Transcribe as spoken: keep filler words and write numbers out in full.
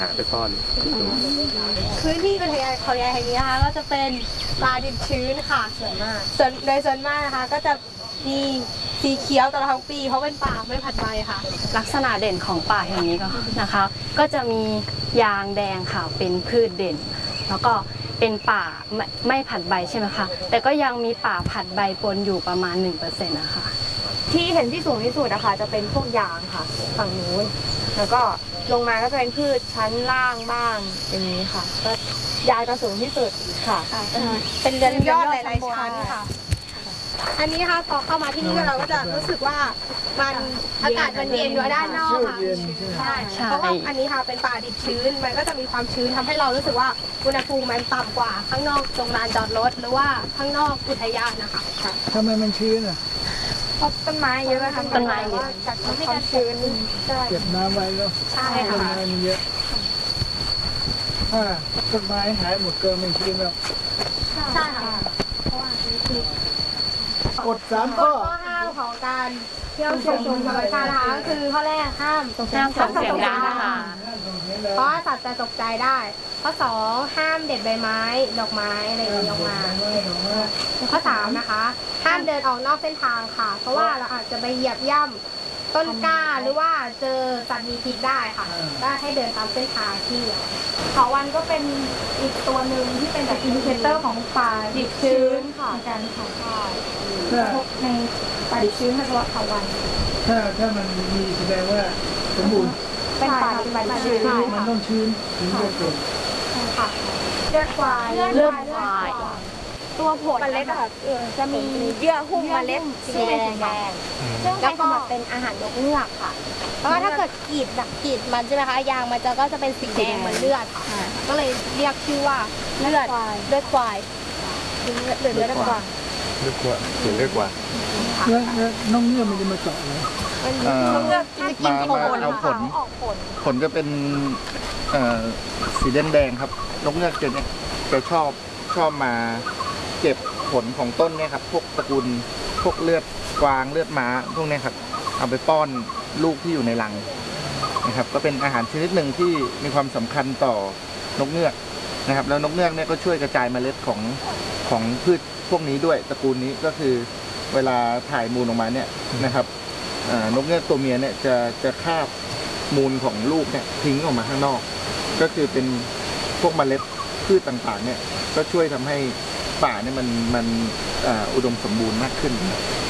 หาไปซ่อนพื้นที่อุทยานเขาใหญ่แห่งนี้นะคะก็จะเป็นป่าดิบชื้นค่ะส่วนมากส่วนโดยส่วนมากนะคะก็จะมีสีเขียวตลอดทั้งปีเพราะเป็นป่าไม่ผัดใบค่ะลักษณะเด่นของป่าแห่งนี้ก็นะคะก็จะมียางแดงค่ะเป็นพืชเด่นแล้วก็เป็นป่าไม่ไม่ผัดใบใช่ไหมคะแต่ก็ยังมีป่าผัดใบปนอยู่ประมาณ หนึ่งเปอร์เซ็นต์ นะคะที่เห็นที่สูงที่สุดนะคะจะเป็นพวกยางค่ะฝั่งนู้นแล้วก็ลงมาก็จะเป็นพืชชั้นล่างบ้างอย่างนี้ค่ะก็ยางจะสูงที่สุดค่ะเป็นเรือนยอดหลายๆชั้นค่ะอันนี้ค่ะพอเข้ามาที่นี่เราก็จะรู้สึกว่ามันอากาศมันเย็นอยู่ด้านนอกค่ะใช่เพราะว่าอันนี้ค่ะเป็นป่าดิบชื้นมันก็จะมีความชื้นทำให้เรารู้สึกว่าอุณหภูมิมันต่ำกว่าข้างนอกตรงลานจอดรถหรือว่าข้างนอกอุทยานนะคะทำไมมันชื้นอ่ะเพราะต้นไม้เยอะค่ะต้นไม้เยอะจากความชื้นเก็บน้ำไว้แล้วใช่ค่ะต้นไม้มันเยอะถ้าต้นไม้หายหมดก็ไม่ชื้นแล้วใช่ค่ะเพราะว่านี่คือกฎสามข้อข้อห้ามของการเที่ยวชมธรรมชาตินะคะก็คือข้อแรกห้ามส่งเสียงดังนะคะเพราะสัตว์จะตกใจได้ข้อสองห้ามเด็ดใบไม้ดอกไม้อะไรอย่างนี้ออกมาข้อสามนะคะห้ามเดินออกนอกเส้นทางค่ะเพราะว่าเราอาจจะไปเหยียบย่ำต้นกล้าหรือว่าเจอสัตว์มีพิษได้ค่ะก็ให้เดินตามเส้นทางที่เขาวันก็เป็นอีกตัวหนึ่งที่เป็นแบบอินดิเคเตอร์ของป่าดิบชื้นค่ะการค่ะในป่าดิบชื้นเฉพาะเขาวันถ้าถ้ามันมีแสดงว่าสมบูรณ์เป็นป่าดิบชื้นมันต้องชื้นถึงจะเกิดค่ะเลือดควายเลือดควายตัวผลเมล็ดจะมีเยื่อหุ้มเมล็ดสีแดงซึ่งให้สำหรับเป็นอาหารนกเงือกค่ะเพราะว่าถ้าเกิดกรีดแบบกรีดมันใช่ไหมคะยางมันจะก็จะเป็นสีแดงเหมือนเลือดค่ะก็เลยเรียกชื่อว่าเลือดเลือดควายหรือเลือดเลือดกว่าเลือดกว่าเสียงเลือดกว่าแล้วน้องเงือกมันจะมาเจาะอะไรนกเงือกจะกินผลเอาผลผลจะเป็นสีแดงๆครับนกเงือกจะเนี่ยจะชอบชอบมาเก็บผลของต้นเนี่ยครับพวกตระกูลพวกเลือดกวางเลือดม้าพวกนี้ครับเอาไปป้อนลูกที่อยู่ในรังนะครับก็เป็นอาหารชนิดหนึ่งที่มีความสำคัญต่อนกเงือกนะครับแล้วนกเงือกเนี่ยก็ช่วยกระจายเมล็ดของของพืชพวกนี้ด้วยตระกูลนี้ก็คือเวลาถ่ายมูลออกมาเนี่ยนะครับนกเงือกตัวเมียเนี่ยจะจะคาบมูลของลูกเนี่ยทิ้งออกมาข้างนอกก็คือเป็นพวกเมล็ดพืชต่างๆเนี่ยก็ช่วยทำให้ป่าเนี่ยมันมันอุดมสมบูรณ์มากขึ้น